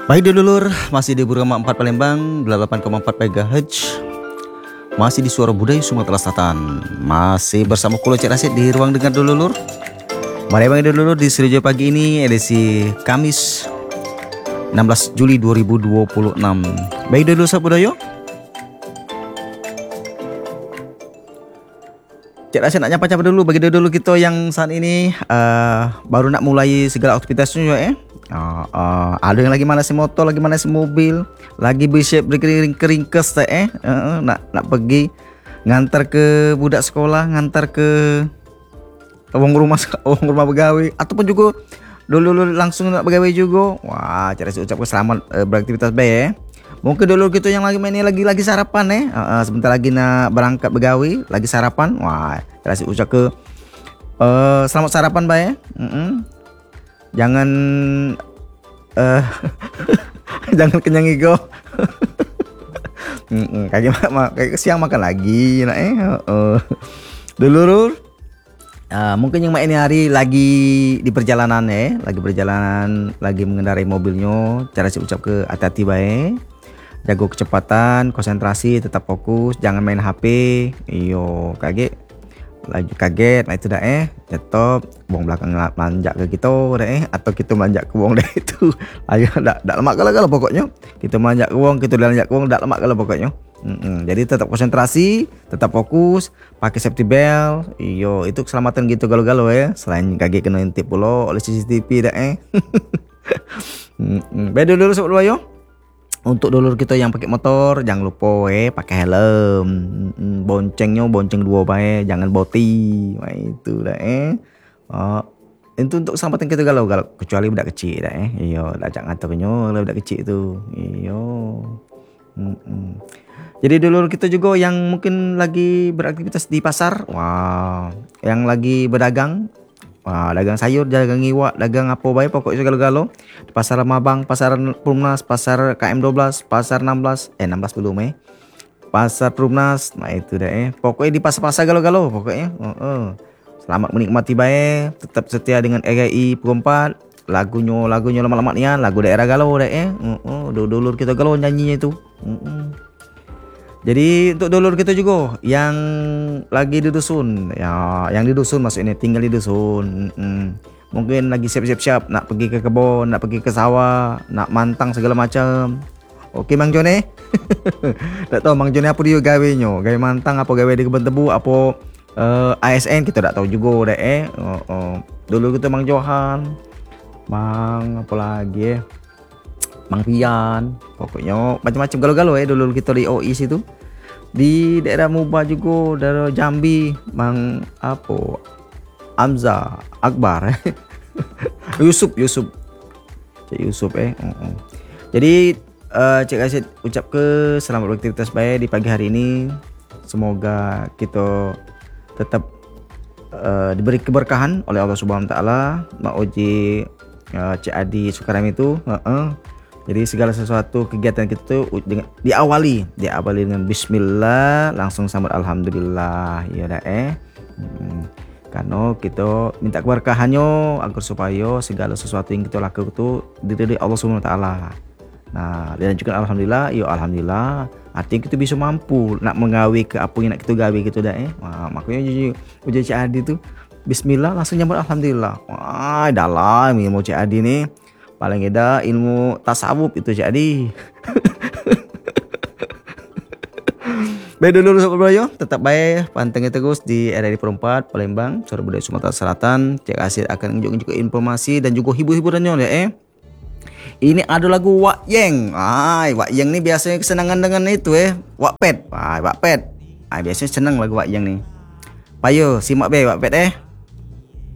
Baik dulur, masih di Burgama 4 Palembang 88,4 MHz. Masih di Suara Budaya Sumatera Selatan. Masih bersama Kulo Cik Rasid di ruang dengar dulur. Mari bang dulur di Srijo pagi ini edisi Kamis 16 Juli 2026. Baik dulur Sabudayo. Cik Rasid nak nyapa-nyapa dulu bagi dulu kita yang saat ini baru nak mulai segala aktivitasnya ada yang lagi manasi motor, lagi manasi mobil, lagi bersiap berkeringkes nak pergi ngantar ke budak sekolah, ngantar ke wong rumah pegawai, ataupun juga dulu langsung nak pegawai juga. Wah, Cik Rasid ucapkan selamat beraktivitas baik. Mungkin dulu kita yang lagi main ini lagi sarapan sebentar lagi nak berangkat begawi, lagi sarapan. Wah, Cik Rasid ucap ke selamat sarapan baik. Jangan jangan kenyang ego. Kayak siang makan lagi nak dulur. Mungkin yang main ini hari lagi di perjalanan lagi mengendarai mobilnya. Cara saya ucap ke hati-hati baik. Jaga kecepatan, konsentrasi, tetap fokus, jangan main HP. Iyo, kaget, nah itu dah jatuh, buang belakang manjak ke kita atau kita manjak ke buang dah itu. Ayo dak lemak kalau pokoknya. Kita manjak ke buang, kita manjak ke buang dak lemak kalau pokoknya. Jadi tetap konsentrasi, tetap fokus, pakai safety belt. Iyo, itu keselamatan gitu galau-galau Selain kaget kena intip pula oleh CCTV dah Beda dulu sobat ayo. Untuk dulur kita yang pakai motor, jangan lupa pakai helm. Bonceng 2 bae, jangan boti. Wah itu dah itu untuk keselamatan kita galau kecuali budak kecil dah Iyo, dak jangan ngaturnya budak kecil tu. Iyo. Jadi dulur kita juga yang mungkin lagi beraktivitas di pasar, wah, yang lagi berdagang. Wah, dagang sayur, dagang iwak, dagang apa baik pokoknya segala-galo. Di pasar Mabang, pasar Perumnas, pasar KM12, pasar 16 belum pasar Perumnas, nah itu dah pokoknya di pasar-pasar galo-galo pokoknya. Selamat menikmati baik, tetap setia dengan RRI Perempat. Lagunya lama-lama nian, lagu daerah galau dah dulur kita galau nyanyinya itu. Jadi untuk dulur kita juga yang lagi di dusun, yang di dusun maksudnya tinggal di dusun, mungkin lagi siap-siap nak pergi ke kebun, nak pergi ke sawah, nak mantang segala macam. Okey Mang Jone. Tak tahu Mang Jone apa dia gawenya, gawe mantang apa gawe di kebun tebu apa ASN kita tak tahu juga dah Dulu kita Mang Johan, Mang apa lagi Mang Pian, pokoknya macam-macam galau-galau dulu kita di OI situ. Di daerah Mubah juga, daerah Jambi, Mang apa Amza Akbar Yusuf Cik Yusuf Jadi Cik Rasid ucap ke selamat beraktivitas baik di pagi hari ini. Semoga kita tetap diberi keberkahan oleh Allah Subhanahu Wa Taala. Mak Oji Cik Adi Sukaram itu jadi segala sesuatu kegiatan kita diawali dengan bismillah, langsung sambut alhamdulillah ya dah karena kita minta keberkahannya agar supaya segala sesuatu yang kita lakukan itu diridhai Allah Subhanahu Wa Taala. Nah, dan juga alhamdulillah, ya alhamdulillah artinya kita bisa mampu nak menggawi ke apa yang nak kita gawi gitu dah makanya uji Cik Adi tu bismillah langsung nyambut alhamdulillah. Wah, dalam ilmu Cik Adi ni. Paling ada ilmu tasawuf itu Cik Adi. Baik dulu sobat belayo, tetap baik pantengin terus di RRI Perempat Palembang, Suara Budaya Sumatera Selatan. Cik Rasid akan menunjukkan informasi dan juga hibur-hiburannya Ini ada lagu Wak Yeng. Wak Yeng ni biasanya kesenangan dengan itu Wak Pet. Wak Pet. Biasanya senang lagu Wak Yeng ni. Payo simak Wak Pet